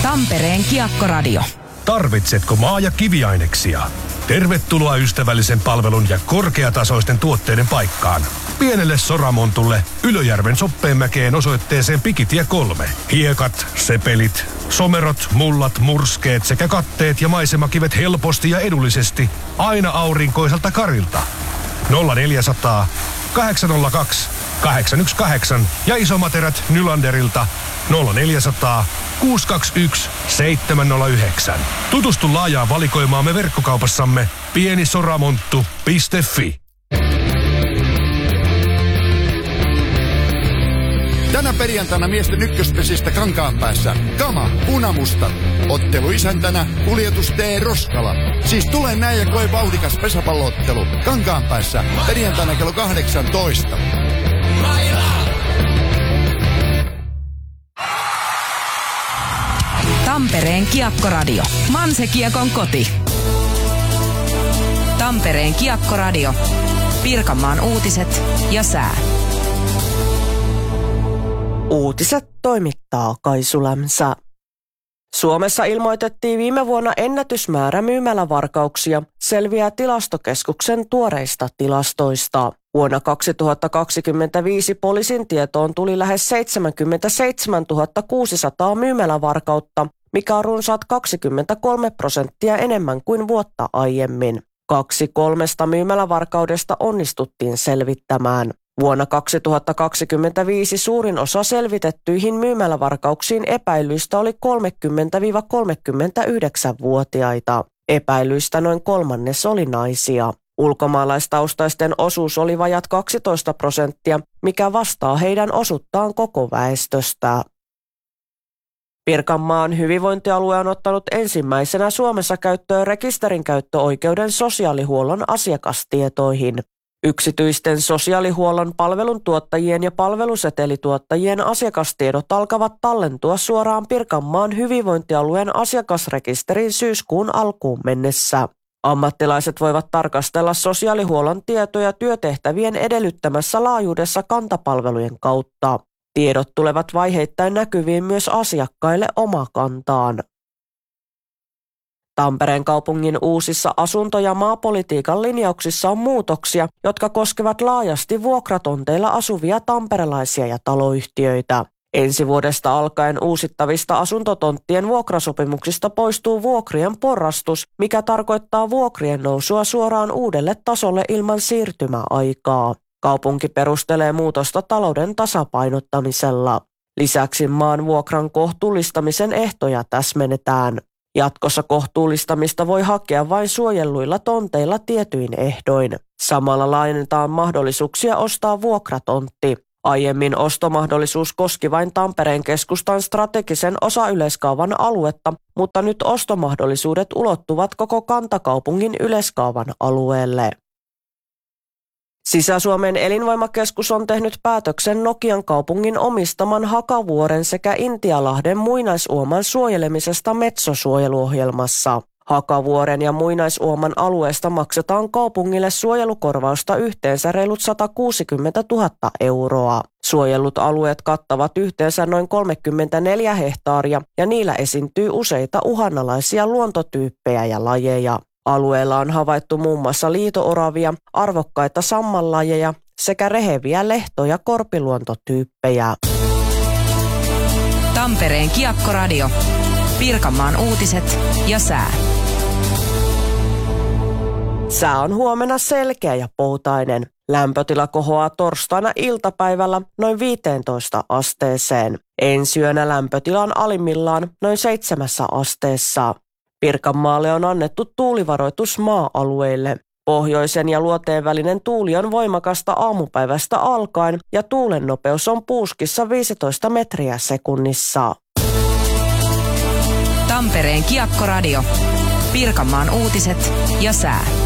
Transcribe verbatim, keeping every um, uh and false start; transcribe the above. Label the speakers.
Speaker 1: Tampereen Kiekkoradio.
Speaker 2: Tarvitsetko maa- ja kiviaineksia? Tervetuloa ystävällisen palvelun ja korkeatasoisten tuotteiden paikkaan. Pienelle Soramontulle Ylöjärven Soppeenmäkeen osoitteeseen Pikitie kolme. Hiekat, sepelit, somerot, mullat, murskeet sekä katteet ja maisemakivet helposti ja edullisesti aina aurinkoiselta Karilta. nolla neljäsataa, kahdeksan nolla kaksi, kahdeksan yksi kahdeksan ja isomaterät Nylanderilta nolla neljäsataa, kuusi kaksi yksi, seitsemän nolla yhdeksän. Tutustu laajaan valikoimaamme verkkokaupassamme pienisoramonttu piste fi.
Speaker 3: Tänä perjantaina miesten ykköspesistä Kankaanpäässä Kama, punamusta. Ottelu isäntänä kuljetus T. Roskala. Siis tule näin ja koe vauhdikas pesäpalloottelu Kankaanpäässä perjantaina kello kahdeksantoista.
Speaker 1: Tampereen Kiekkoradio. Manse-Kiekon koti. Tampereen Kiekkoradio. Pirkanmaan uutiset ja sää.
Speaker 4: Uutiset toimittaa Kaisu Lämsä. Suomessa ilmoitettiin viime vuonna ennätysmäärä myymälävarkauksia, selviää Tilastokeskuksen tuoreista tilastoista. Vuonna kaksituhattakaksikymmentäviisi poliisin tietoon tuli lähes seitsemänkymmentäseitsemäntuhatta kuusisataa myymälävarkautta, mikä on runsaat kaksikymmentäkolme prosenttia enemmän kuin vuotta aiemmin. Kaksi kolmesta myymälävarkaudesta onnistuttiin selvittämään. Vuonna kaksituhattakaksikymmentäviisi suurin osa selvitettyihin myymälävarkauksiin epäilyistä oli kolmekymmentä–kolmekymmentäyhdeksänvuotiaita. Epäilyistä noin kolmannes oli naisia. Ulkomaalaistaustaisten osuus oli vajat kaksitoista prosenttia, mikä vastaa heidän osuuttaan koko väestöstä. Pirkanmaan hyvinvointialue on ottanut ensimmäisenä Suomessa käyttöön rekisterinkäyttöoikeuden sosiaalihuollon asiakastietoihin. Yksityisten sosiaalihuollon palveluntuottajien ja palvelusetelituottajien asiakastiedot alkavat tallentua suoraan Pirkanmaan hyvinvointialueen asiakasrekisteriin syyskuun alkuun mennessä. Ammattilaiset voivat tarkastella sosiaalihuollon tietoja työtehtävien edellyttämässä laajuudessa kantapalvelujen kautta. Tiedot tulevat vaiheittain näkyviin myös asiakkaille omakantaan. Tampereen kaupungin uusissa asunto- ja maapolitiikan linjauksissa on muutoksia, jotka koskevat laajasti vuokratonteilla asuvia tamperelaisia ja taloyhtiöitä. Ensi vuodesta alkaen uusittavista asuntotonttien vuokrasopimuksista poistuu vuokrien porrastus, mikä tarkoittaa vuokrien nousua suoraan uudelle tasolle ilman siirtymäaikaa. Kaupunki perustelee muutosta talouden tasapainottamisella. Lisäksi maan vuokran kohtuullistamisen ehtoja täsmennetään. Jatkossa kohtuullistamista voi hakea vain suojelluilla tonteilla tietyin ehdoin. Samalla laajennetaan mahdollisuuksia ostaa vuokratontti. Aiemmin ostomahdollisuus koski vain Tampereen keskustan strategisen osayleiskaavan aluetta, mutta nyt ostomahdollisuudet ulottuvat koko kantakaupungin yleiskaavan alueelle. Sisä-Suomen elinvoimakeskus on tehnyt päätöksen Nokian kaupungin omistaman Hakavuoren sekä Intialahden muinaisuoman suojelemisesta Metso-suojeluohjelmassa. Hakavuoren ja muinaisuoman alueesta maksetaan kaupungille suojelukorvausta yhteensä reilut satakuusikymmentätuhatta euroa. Suojellut alueet kattavat yhteensä noin kolmekymmentäneljä hehtaaria ja niillä esiintyy useita uhanalaisia luontotyyppejä ja lajeja. Alueella on havaittu muun muassa liito-oravia, arvokkaita sammanlajeja sekä reheviä lehto- ja korpiluontotyyppejä.
Speaker 1: Tampereen Kiekkoradio. Pirkanmaan uutiset ja sää.
Speaker 4: Sää on huomenna selkeä ja poutainen. Lämpötila kohoaa torstaina iltapäivällä noin viiteentoista asteeseen. Ensi yönä lämpötila on alimmillaan noin seitsemässä asteessa. Pirkanmaalle on annettu tuulivaroitus maa-alueille. Pohjoisen ja luoteen välinen tuuli on voimakasta aamupäivästä alkaen ja tuulen nopeus on puuskissa viisitoista metriä sekunnissa.
Speaker 1: Tampereen Kiekkoradio. Pirkanmaan uutiset ja sää.